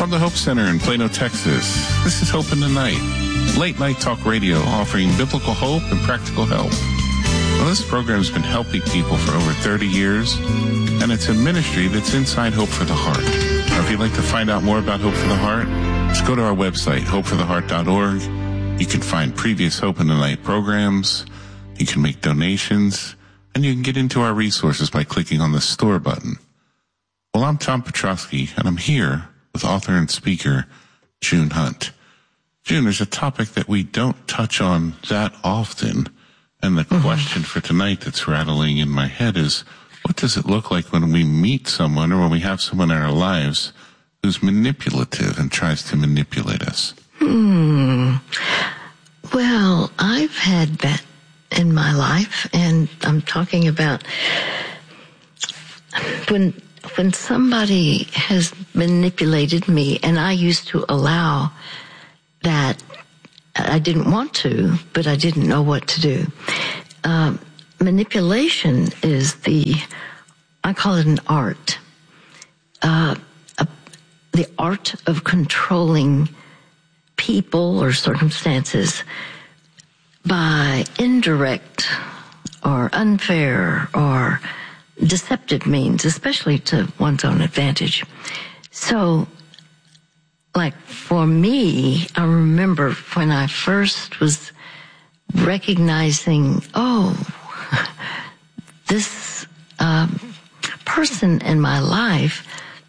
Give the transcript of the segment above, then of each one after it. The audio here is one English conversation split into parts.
From the Hope Center in Plano, Texas, this is Hope in the Night, late night talk radio offering biblical hope and practical help. Well, this program has been helping people for over 30 years, and it's a ministry that's inside Hope for the Heart. Now, if you'd like to find out more about Hope for the Heart, just go to our website, hopefortheheart.org. You can find previous Hope in the Night programs, you can make donations, and you can get into our resources by clicking on the store button. Well, I'm Tom Petrosky, and I'm here with author and speaker June Hunt. June, there's a topic that we don't touch on that often, and the question for tonight that's rattling in my head is, what does it look like when we meet someone or when we have someone in our lives who's manipulative and tries to manipulate us? Well, I've had that in my life, and I'm talking about when somebody has manipulated me, and I used to allow that. I didn't want to, but I didn't know what to do. Manipulation is I call it an art. The art of controlling people or circumstances by indirect or unfair or deceptive means, especially to one's own advantage. So, like for me, I remember when I first was recognizing, this person in my life,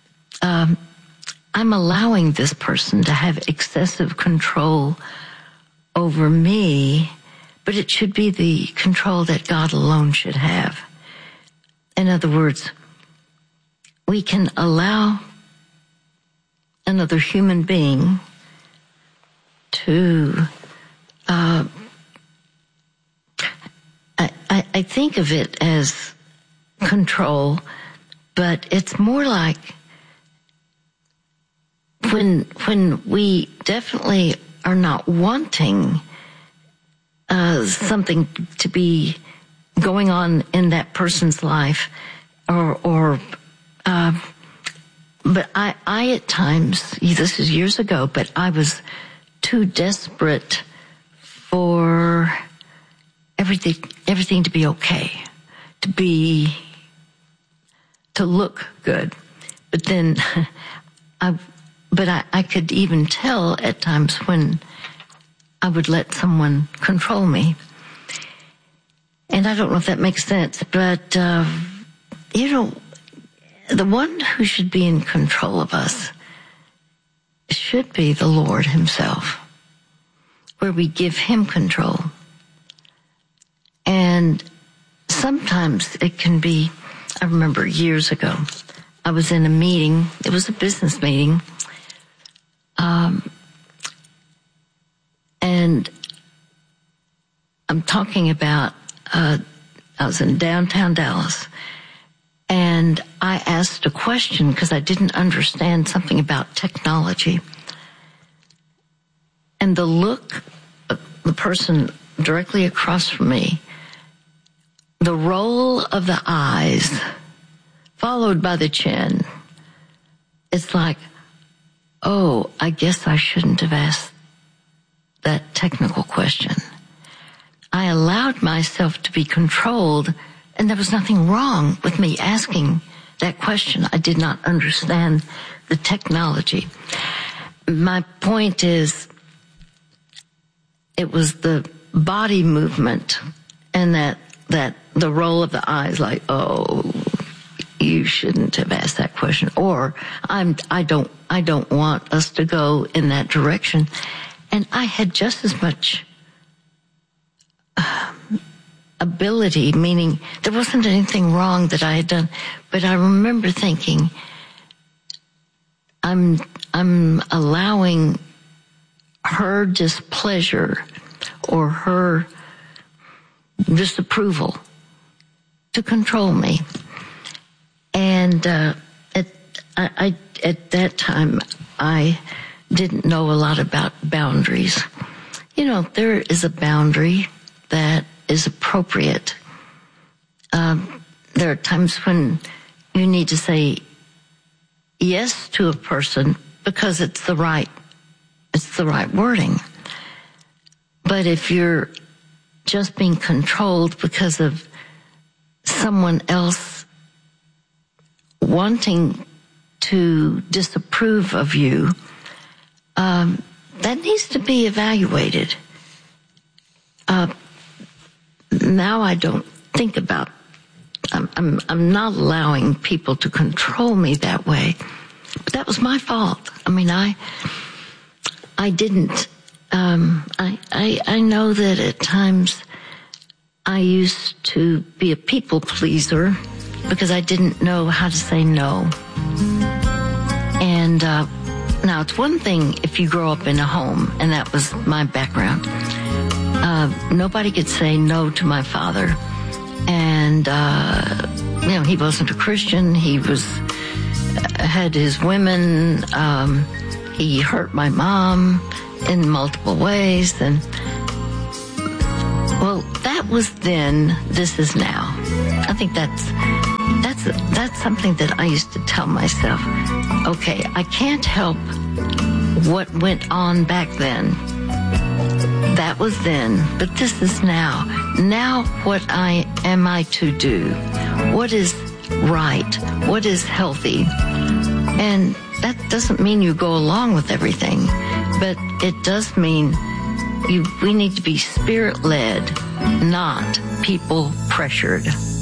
I'm allowing this person to have excessive control over me, but it should be the control that God alone should have. In other words, we can allow another human being to, I think of it as control, but it's more like when we definitely are not wanting something to be going on in that person's life, but I at times, this is years ago, but I was too desperate for everything to be okay, to look good. But then I could even tell at times when I would let someone control me. And I don't know if that makes sense, but, the one who should be in control of us should be the Lord himself, where we give him control. And sometimes it can be, I remember years ago, I was in a meeting, it was a business meeting, and I'm talking about, I was in downtown Dallas, and I asked a question because I didn't understand something about technology. And the look of the person directly across from me, the roll of the eyes, followed by the chin, it's like, I guess I shouldn't have asked that technical question. I allowed myself to be controlled, and there was nothing wrong with me asking that question. I did not understand the technology. My point is, it was the body movement and that the roll of the eyes, like, you shouldn't have asked that question, or I don't want us to go in that direction. And I had just as much ability, meaning there wasn't anything wrong that I had done, but I remember thinking, I'm allowing her displeasure or her disapproval to control me. And at that time, I didn't know a lot about boundaries. There is a boundary that is appropriate. There are times when you need to say yes to a person, because it's the right wording. But if you're just being controlled because of someone else wanting to disapprove of you, that needs to be evaluated. Now I don't think about, I'm not allowing people to control me that way. But that was my fault. I mean, I didn't, I know that at times I used to be a people pleaser because I didn't know how to say no. And now it's one thing if you grow up in a home, and that was my background. Nobody could say no to my father. And, he wasn't a Christian. He had his women. He hurt my mom in multiple ways. And, well, that was then, this is now. I think that's something that I used to tell myself. Okay, I can't help what went on back then. That was then, but this is now. Now what am I to do? What is right? What is healthy? And that doesn't mean you go along with everything, but it does mean we need to be spirit-led, not people-pressured.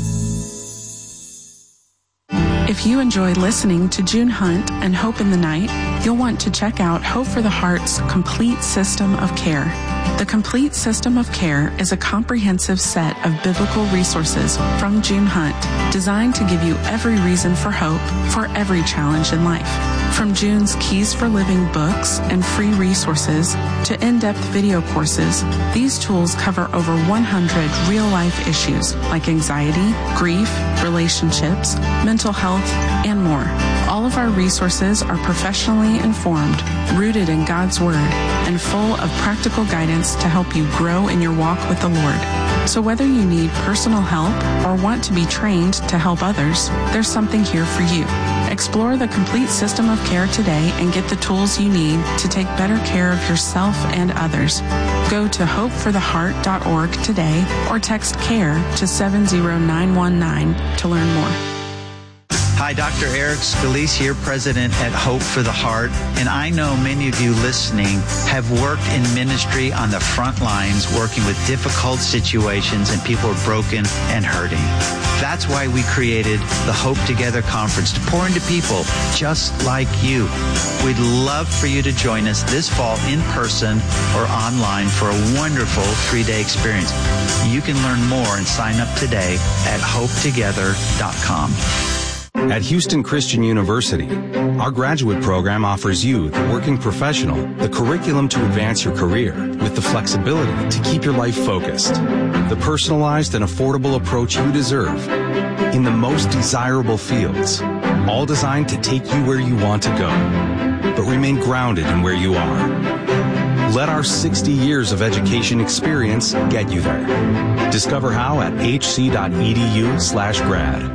If you enjoy listening to June Hunt and Hope in the Night, you'll want to check out Hope for the Heart's Complete System of Care. The Complete System of Care is a comprehensive set of biblical resources from June Hunt, designed to give you every reason for hope for every challenge in life. From June's Keys for Living books and free resources to in-depth video courses, these tools cover over 100 real-life issues like anxiety, grief, relationships, mental health, and more. All of our resources are professionally informed, rooted in God's Word, and full of practical guidance to help you grow in your walk with the Lord. So whether you need personal help or want to be trained to help others, there's something here for you. Explore the Complete System of Care today and get the tools you need to take better care of yourself and others. Go to hopefortheheart.org today or text CARE to 70919 to learn more. Hi, Dr. Eric Scalise here, President at Hope for the Heart. And I know many of you listening have worked in ministry on the front lines, working with difficult situations, and people are broken and hurting. That's why we created the Hope Together Conference, to pour into people just like you. We'd love for you to join us this fall in person or online for a wonderful 3-day experience. You can learn more and sign up today at hopetogether.com. At Houston Christian University, our graduate program offers you, the working professional, the curriculum to advance your career with the flexibility to keep your life focused, the personalized and affordable approach you deserve in the most desirable fields, all designed to take you where you want to go, but remain grounded in where you are. Let our 60 years of education experience get you there. Discover how at hc.edu/grad.